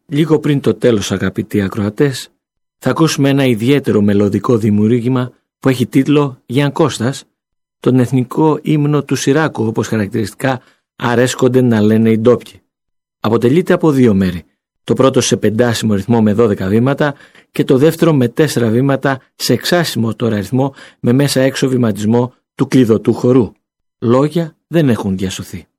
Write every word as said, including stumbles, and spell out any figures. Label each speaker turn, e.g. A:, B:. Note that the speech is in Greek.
A: Λίγο πριν το τέλος, αγαπητοί ακροατές, θα ακούσουμε ένα ιδιαίτερο μελωδικό δημιούργημα που έχει τίτλο «Γιαν Κώστας», τον εθνικό ύμνο του Σιράκου, όπως χαρακτηριστικά αρέσκονται να λένε οι ντόπιοι. Αποτελείται από δύο μέρη. Το πρώτο σε πεντάσιμο ρυθμό με δώδεκα βήματα και το δεύτερο με τέσσερα βήματα σε εξάσιμο τώρα ρυθμό με μέσα έξω βηματισμό του κλειδωτού χορού. Λόγια δεν έχουν διασωθεί.